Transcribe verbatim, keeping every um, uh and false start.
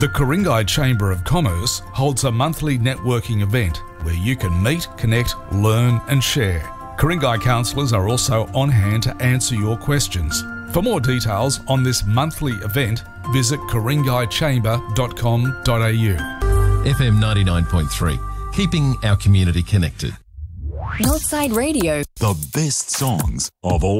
The Ku-ring-gai Chamber of Commerce holds a monthly networking event where you can meet, connect, learn and share. Ku-ring-gai counsellors are also on hand to answer your questions. For more details on this monthly event, visit ku ring gai chamber dot com dot a u. F M ninety-nine point three, keeping our community connected. Northside Radio. The best songs of all